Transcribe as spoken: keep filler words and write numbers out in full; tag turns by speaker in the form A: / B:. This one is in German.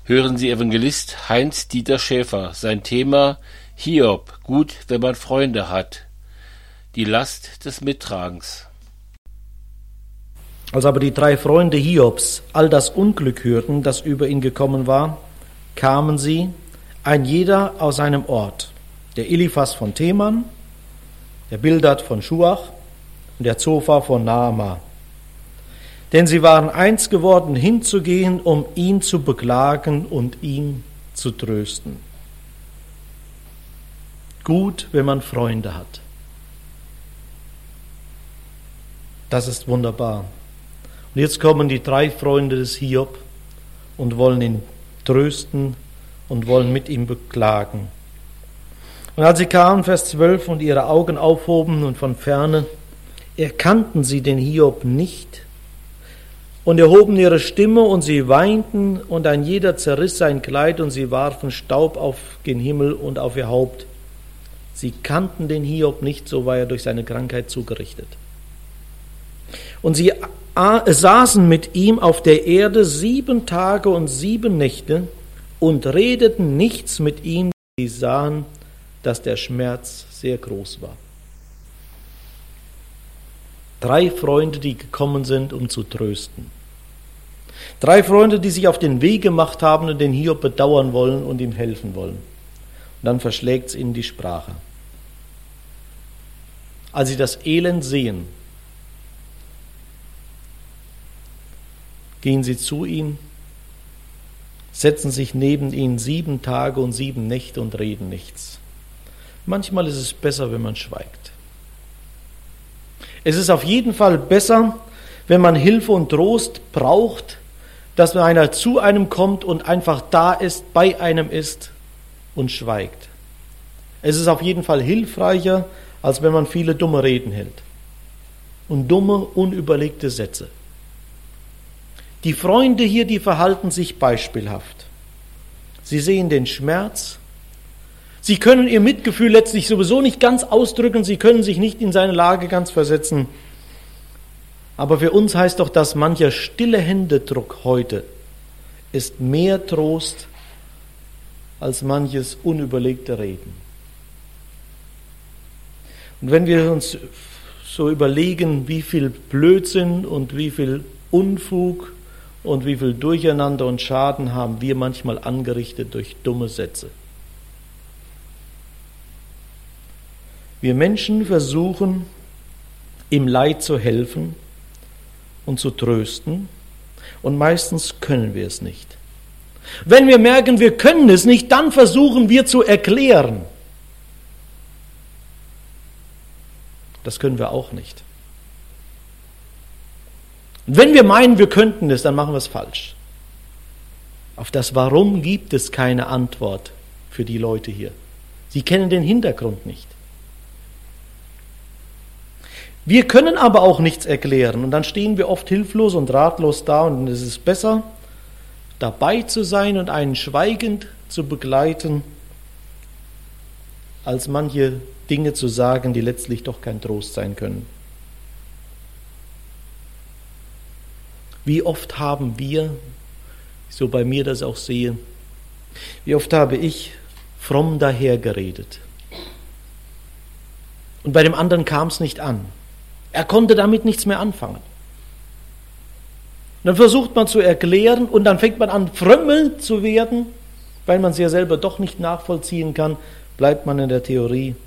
A: Hören Sie Evangelist Heinz-Dieter Schäfer, sein Thema Hiob, gut, wenn man Freunde hat. Die Last des Mittragens.
B: Als aber die drei Freunde Hiobs all das Unglück hörten, das über ihn gekommen war, kamen sie, ein jeder aus seinem Ort, der Eliphas von Teman, der Bildad von Schuach und der Zophar von Naama. Denn sie waren eins geworden, hinzugehen, um ihn zu beklagen und ihn zu trösten. Gut, wenn man Freunde hat. Das ist wunderbar. Und jetzt kommen die drei Freunde des Hiob und wollen ihn trösten und wollen mit ihm beklagen. Und als sie kamen, Vers zwölf, und ihre Augen aufhoben und von ferne erkannten sie den Hiob nicht und erhoben ihre Stimme und sie weinten und ein jeder zerriss sein Kleid und sie warfen Staub auf den Himmel und auf ihr Haupt. Sie kannten den Hiob nicht, so war er durch seine Krankheit zugerichtet. Und sie saßen mit ihm auf der Erde sieben Tage und sieben Nächte und redeten nichts mit ihm. Sie sahen, dass der Schmerz sehr groß war. Drei Freunde, die gekommen sind, um zu trösten. Drei Freunde, die sich auf den Weg gemacht haben und den Hiob bedauern wollen und ihm helfen wollen. Und dann verschlägt es ihnen die Sprache. Als sie das Elend sehen, gehen sie zu ihm, setzen sich neben ihn sieben Tage und sieben Nächte und reden nichts. Manchmal ist es besser, wenn man schweigt. Es ist auf jeden Fall besser, wenn man Hilfe und Trost braucht, dass einer zu einem kommt und einfach da ist, bei einem ist und schweigt. Es ist auf jeden Fall hilfreicher, als wenn man viele dumme Reden hält und dumme, unüberlegte Sätze. Die Freunde hier, die verhalten sich beispielhaft. Sie sehen den Schmerz. Sie können ihr Mitgefühl letztlich sowieso nicht ganz ausdrücken. Sie können sich nicht in seine Lage ganz versetzen. Aber für uns heißt doch, dass mancher stille Händedruck heute ist mehr Trost als manches unüberlegte Reden. Und wenn wir uns so überlegen, wie viel Blödsinn und wie viel Unfug und wie viel Durcheinander und Schaden haben wir manchmal angerichtet durch dumme Sätze. Wir Menschen versuchen, im Leid zu helfen und zu trösten, und meistens können wir es nicht. Wenn wir merken, wir können es nicht, dann versuchen wir zu erklären. Das können wir auch nicht. Wenn wir meinen, wir könnten es, dann machen wir es falsch. Auf das Warum gibt es keine Antwort für die Leute hier. Sie kennen den Hintergrund nicht. Wir können aber auch nichts erklären und dann stehen wir oft hilflos und ratlos da und es ist besser, dabei zu sein und einen schweigend zu begleiten, als manche Dinge zu sagen, die letztlich doch kein Trost sein können. Wie oft haben wir, so bei mir das auch sehe, wie oft habe ich fromm dahergeredet. Und bei dem anderen kam es nicht an. Er konnte damit nichts mehr anfangen. Und dann versucht man zu erklären und dann fängt man an, frömmel zu werden, weil man es ja selber doch nicht nachvollziehen kann, bleibt man in der Theorie